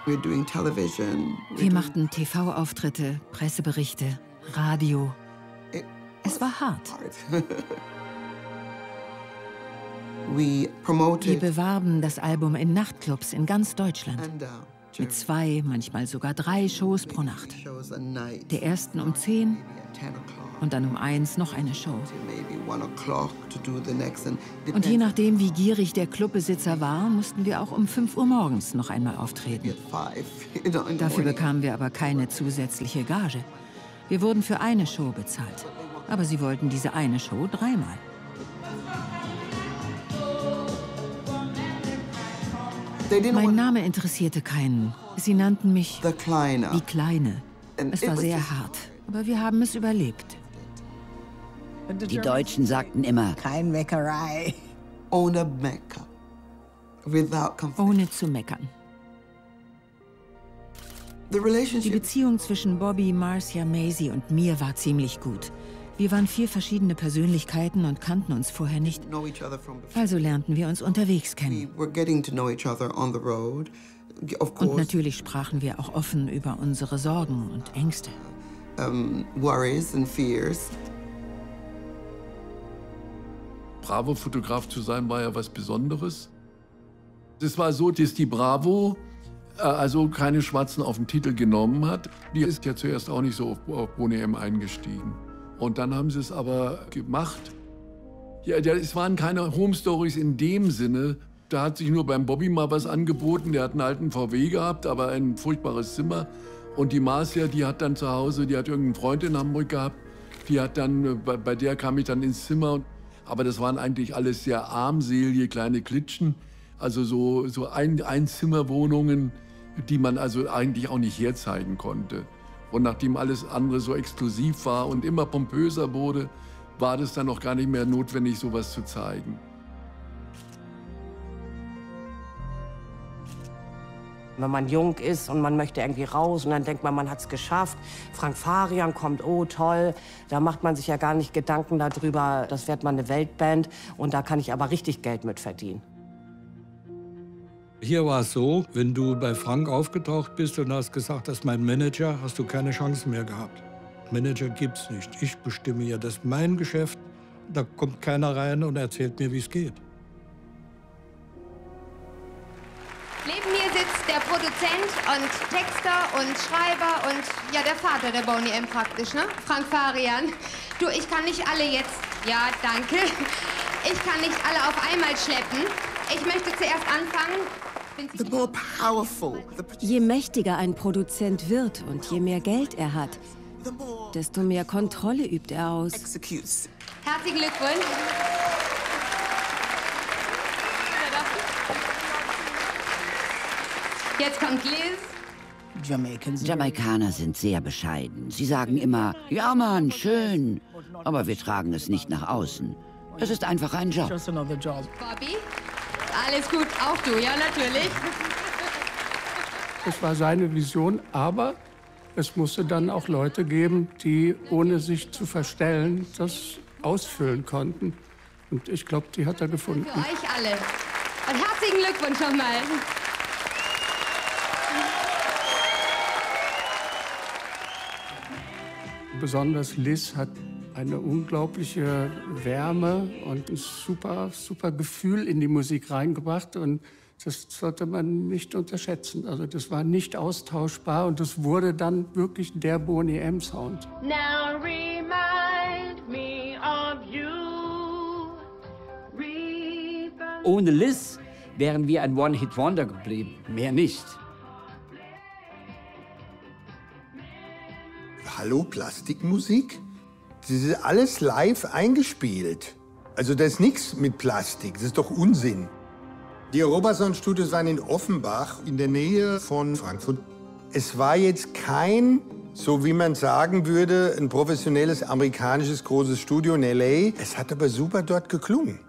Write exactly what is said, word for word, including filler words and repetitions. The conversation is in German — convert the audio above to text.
Wir machten T V-Auftritte, Presseberichte, Radio. Es war hart. Wir bewarben das Album in Nachtclubs in ganz Deutschland. Mit zwei, manchmal sogar drei Shows pro Nacht. Der ersten um zehn und dann um eins noch eine Show. Und je nachdem, wie gierig der Clubbesitzer war, mussten wir auch um fünf Uhr morgens noch einmal auftreten. Dafür bekamen wir aber keine zusätzliche Gage. Wir wurden für eine Show bezahlt. Aber sie wollten diese eine Show dreimal. Mein Name interessierte keinen. Sie nannten mich die Kleine. Es war sehr hart, aber wir haben es überlebt. Die Deutschen sagten immer, kein Meckerei. Ohne zu meckern. Die Beziehung zwischen Bobby, Marcia, Maisie und mir war ziemlich gut. Wir waren vier verschiedene Persönlichkeiten und kannten uns vorher nicht. Also lernten wir uns unterwegs kennen. Und natürlich sprachen wir auch offen über unsere Sorgen und Ängste. Bravo-Fotograf zu sein, war ja was Besonderes. Es war so, dass die Bravo äh, also keine Schwarzen auf den Titel genommen hat. Die ist ja zuerst auch nicht so auf, auf Boney M eingestiegen. Und dann haben sie es aber gemacht. Ja, es waren keine Home Stories in dem Sinne. Da hat sich nur beim Bobby mal was angeboten. Der hat einen alten V W gehabt, aber ein furchtbares Zimmer. Und die Marcia, die hat dann zu Hause, die hat irgendeinen Freund in Hamburg gehabt. Die hat dann, bei, bei der kam ich dann ins Zimmer. Aber das waren eigentlich alles sehr armselige kleine Klitschen. Also so, so ein, Einzimmerwohnungen, die man also eigentlich auch nicht herzeigen konnte. Und nachdem alles andere so exklusiv war und immer pompöser wurde, war das dann auch gar nicht mehr notwendig, sowas zu zeigen. Wenn man jung ist und man möchte irgendwie raus und dann denkt man, man hat es geschafft. Frank Farian kommt, oh toll. Da macht man sich ja gar nicht Gedanken darüber, das wird mal eine Weltband und da kann ich aber richtig Geld mit verdienen. Hier war es so, wenn du bei Frank aufgetaucht bist und hast gesagt, das ist mein Manager, hast du keine Chance mehr gehabt. Manager gibt's nicht. Ich bestimme ja, das ist mein Geschäft. Da kommt keiner rein und erzählt mir, wie es geht. Neben mir sitzt der Produzent und Texter und Schreiber und ja, der Vater der Boney M praktisch, ne? Frank Farian. Du, ich kann nicht alle jetzt, ja, danke. Ich kann nicht alle auf einmal schleppen. Ich möchte zuerst anfangen. Je mächtiger ein Produzent wird und je mehr Geld er hat, desto mehr Kontrolle übt er aus. Herzlichen Glückwunsch. Jetzt kommt Liz. Jamaikaner sind sehr bescheiden. Sie sagen immer, ja Mann, schön. Aber wir tragen es nicht nach außen. Es ist einfach ein Job. Bobby? Alles gut, auch du, ja, natürlich. Das war seine Vision, aber es musste dann auch Leute geben, die, ohne sich zu verstellen, das ausfüllen konnten. Und ich glaube, die hat er gefunden. Für euch alle. Und herzlichen Glückwunsch nochmal. Besonders Liz hat eine unglaubliche Wärme und ein super, super Gefühl in die Musik reingebracht. Und das sollte man nicht unterschätzen. Also das war nicht austauschbar und das wurde dann wirklich der Boney M Sound. Now remind me of you. Ohne Liz wären wir ein One-Hit-Wonder geblieben. Mehr nicht. Hallo, Plastikmusik? Das ist alles live eingespielt. Also da ist nichts mit Plastik, das ist doch Unsinn. Die Europasound-Studios waren in Offenbach, in der Nähe von Frankfurt. Es war jetzt kein, so wie man sagen würde, ein professionelles amerikanisches großes Studio in L A. Es hat aber super dort geklungen.